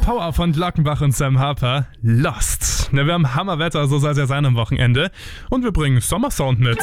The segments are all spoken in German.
Power von Glockenbach und Sam Harper. Lost. Wir haben Hammerwetter, so soll es ja sein am Wochenende. Und wir bringen Sommersound mit.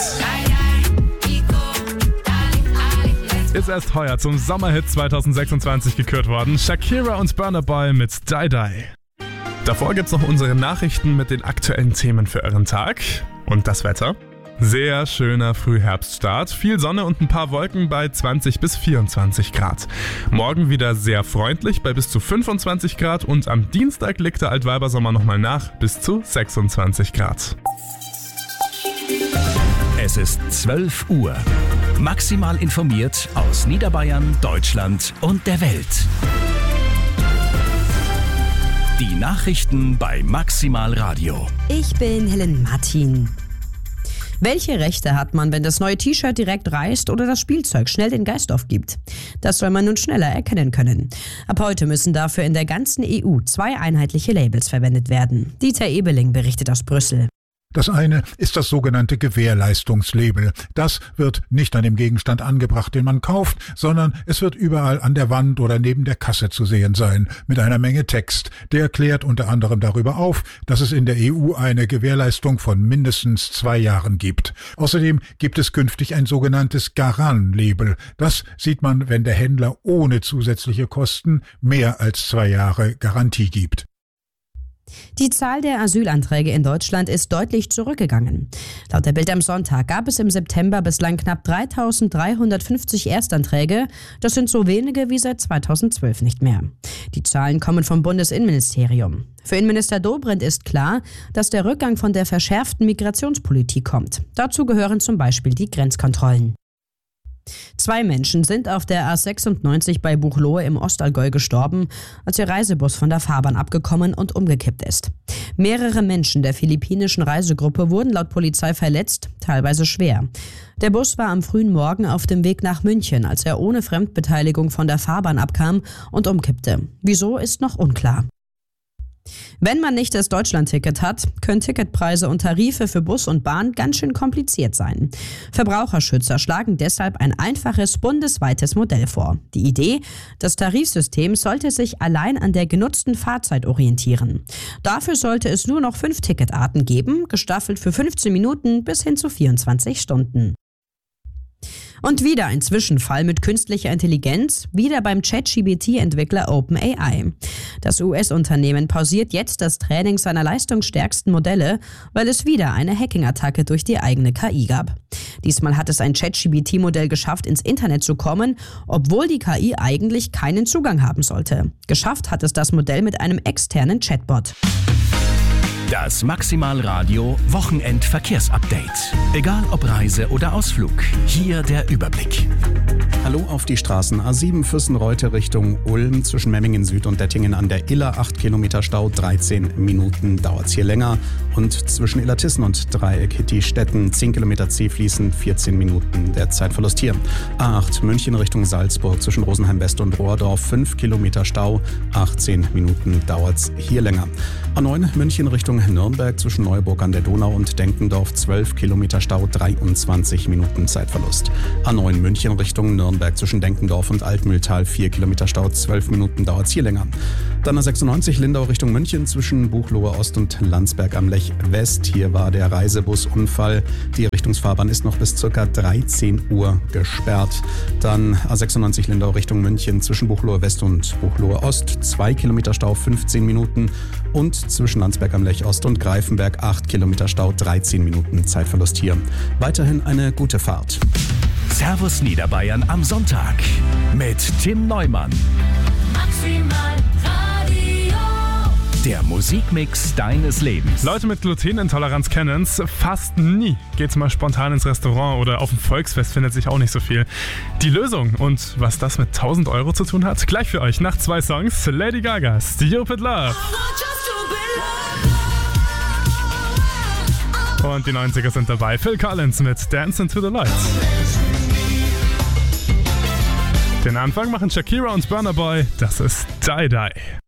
Ist erst heuer zum Sommerhit 2026 gekürt worden. Shakira und Burna Boy mit Die Die. Davor gibt's noch unsere Nachrichten mit den aktuellen Themen für euren Tag. Und das Wetter. Sehr schöner Frühherbststart, viel Sonne und ein paar Wolken bei 20 bis 24 Grad. Morgen wieder sehr freundlich bei bis zu 25 Grad und am Dienstag legt der Altweibersommer nochmal nach bis zu 26 Grad. Es ist 12 Uhr. Maximal informiert aus Niederbayern, Deutschland und der Welt. Die Nachrichten bei Maximal Radio. Ich bin Helen Martin. Welche Rechte hat man, wenn das neue T-Shirt direkt reißt oder das Spielzeug schnell den Geist aufgibt? Das soll man nun schneller erkennen können. Ab heute müssen dafür in der ganzen EU 2 einheitliche Labels verwendet werden. Dieter Ebeling berichtet aus Brüssel. Das eine ist das sogenannte Gewährleistungslabel. Das wird nicht an dem Gegenstand angebracht, den man kauft, sondern es wird überall an der Wand oder neben der Kasse zu sehen sein, mit einer Menge Text. Der klärt unter anderem darüber auf, dass es in der EU eine Gewährleistung von mindestens 2 Jahren gibt. Außerdem gibt es künftig ein sogenanntes Garant-Label. Das sieht man, wenn der Händler ohne zusätzliche Kosten mehr als 2 Jahre Garantie gibt. Die Zahl der Asylanträge in Deutschland ist deutlich zurückgegangen. Laut der Bild am Sonntag gab es im September bislang knapp 3.350 Erstanträge. Das sind so wenige wie seit 2012 nicht mehr. Die Zahlen kommen vom Bundesinnenministerium. Für Innenminister Dobrindt ist klar, dass der Rückgang von der verschärften Migrationspolitik kommt. Dazu gehören zum Beispiel die Grenzkontrollen. 2 Menschen sind auf der A96 bei Buchloe im Ostallgäu gestorben, als ihr Reisebus von der Fahrbahn abgekommen und umgekippt ist. Mehrere Menschen der philippinischen Reisegruppe wurden laut Polizei verletzt, teilweise schwer. Der Bus war am frühen Morgen auf dem Weg nach München, als er ohne Fremdbeteiligung von der Fahrbahn abkam und umkippte. Wieso, ist noch unklar. Wenn man nicht das Deutschland-Ticket hat, können Ticketpreise und Tarife für Bus und Bahn ganz schön kompliziert sein. Verbraucherschützer schlagen deshalb ein einfaches bundesweites Modell vor. Die Idee: Das Tarifsystem sollte sich allein an der genutzten Fahrzeit orientieren. Dafür sollte es nur noch 5 Ticketarten geben, gestaffelt für 15 Minuten bis hin zu 24 Stunden. Und wieder ein Zwischenfall mit künstlicher Intelligenz, wieder beim ChatGPT-Entwickler OpenAI. Das US-Unternehmen pausiert jetzt das Training seiner leistungsstärksten Modelle, weil es wieder eine Hacking-Attacke durch die eigene KI gab. Diesmal hat es ein ChatGPT-Modell geschafft, ins Internet zu kommen, obwohl die KI eigentlich keinen Zugang haben sollte. Geschafft hat es das Modell mit einem externen Chatbot. Das Maximal Radio Wochenend-Verkehrsupdate. Egal ob Reise oder Ausflug, hier der Überblick. Hallo auf die Straßen. A7 Fürstenreute Richtung Ulm zwischen Memmingen Süd und Dettingen an der Iller. 8 Kilometer Stau, 13 Minuten dauert es hier länger. Und zwischen Illertissen und Dreieck Hitti-Stetten 10 Kilometer Zähfließen, 14 Minuten der Zeitverlust hier. A8 München Richtung Salzburg zwischen Rosenheim West und Rohrdorf 5 Kilometer Stau, 18 Minuten dauert es hier länger. A9 München Richtung Nürnberg zwischen Neuburg an der Donau und Denkendorf 12 Kilometer Stau, 23 Minuten Zeitverlust. A9 München Richtung Nürnberg zwischen Denkendorf und Altmühltal 4 Kilometer Stau, 12 Minuten dauert es hier länger. Dann A96 Lindau Richtung München zwischen Buchloe Ost und Landsberg am Lech West. Hier war der Reisebusunfall. Die Richtungsfahrbahn ist noch bis ca. 13 Uhr gesperrt. Dann A96 Lindau Richtung München zwischen Buchloe West und Buchloe Ost 2 Kilometer Stau, 15 Minuten. Und zwischen Landsberg am Lech Ost und Greifenberg 8 Kilometer Stau, 13 Minuten Zeitverlust hier. Weiterhin eine gute Fahrt. Servus Niederbayern am Sonntag mit Tim Neumann. Maximal Radio. Der Musikmix deines Lebens. Leute mit Glutenintoleranz kennen's. Fast nie geht's mal spontan ins Restaurant oder auf dem Volksfest findet sich auch nicht so viel. Die Lösung und was das mit 1.000 Euro zu tun hat, gleich für euch nach 2 Songs. Lady Gaga, Stupid Love. Und die 90er sind dabei. Phil Collins mit Dance Into the Light. Den Anfang machen Shakira und Burna Boy. Das ist Die Die.